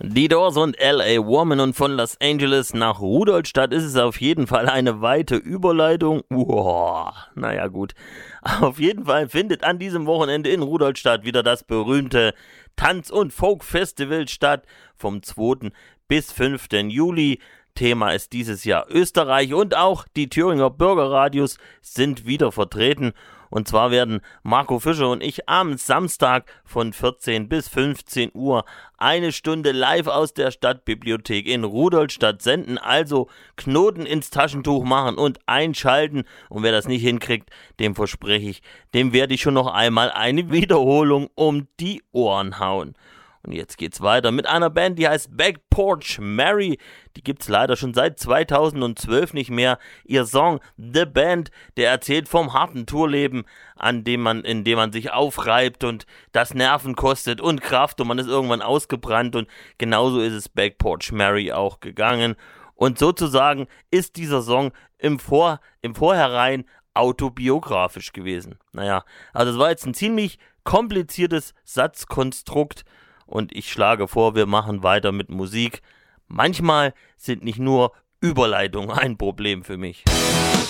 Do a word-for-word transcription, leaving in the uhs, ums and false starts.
Die Doors und L A Woman, und von Los Angeles nach Rudolstadt ist es auf jeden Fall eine weite Überleitung. Uah, naja gut. Auf jeden Fall findet an diesem Wochenende in Rudolstadt wieder das berühmte Tanz- und Folk-Festival statt, vom zweiten bis fünften Juli. Thema ist dieses Jahr Österreich, und auch die Thüringer Bürgerradios sind wieder vertreten. Und zwar werden Marco Fischer und ich am Samstag von vierzehn bis fünfzehn Uhr eine Stunde live aus der Stadtbibliothek in Rudolstadt senden. Also Knoten ins Taschentuch machen und einschalten. Und wer das nicht hinkriegt, dem verspreche ich, dem werde ich schon noch einmal eine Wiederholung um die Ohren hauen. Und jetzt geht's weiter mit einer Band, die heißt Back Porch Mary. Die gibt's leider schon seit zweitausendzwölf nicht mehr. Ihr Song The Band, der erzählt vom harten Tourleben, an dem man, in dem man sich aufreibt und das Nerven kostet und Kraft, und man ist irgendwann ausgebrannt, und genauso ist es Back Porch Mary auch gegangen. Und sozusagen ist dieser Song im, Vor, im Vorhinein autobiografisch gewesen. Naja, also es war jetzt ein ziemlich kompliziertes Satzkonstrukt. Und ich schlage vor, wir machen weiter mit Musik. Manchmal sind nicht nur Überleitungen ein Problem für mich.